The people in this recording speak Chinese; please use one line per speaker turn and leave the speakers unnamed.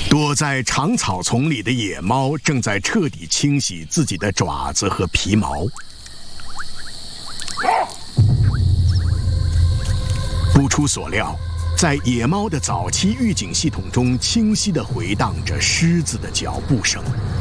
躲在长草丛里的野猫正在彻底清洗自己的爪子和皮毛。不出所料，在野猫的早期预警系统中清晰地回荡着狮子的脚步声。